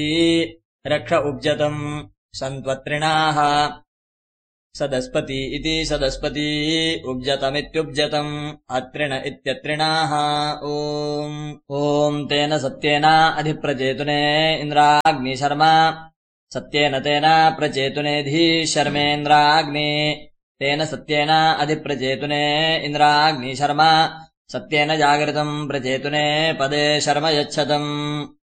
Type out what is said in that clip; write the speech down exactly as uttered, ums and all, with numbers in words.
रक्ष उब्जतम् सन्त्वत्रिणाः सदस्पति इति सदस्पती उब्जतमित्युब्जतम् अत्रिण इत्यत्रिणाः ओम् ओम् तेन सत्येन अधिप्रचेतुने इन्द्राग्निशर्मा सत्येन तेन प्रचेतुनेधि शर्मेन्द्राग्नि तेन सत्येन अधिप्रचेतुने इन्द्राग्निशर्मा सत्येन जागृतम् प्रचेतुने पदे शर्म यच्छतम्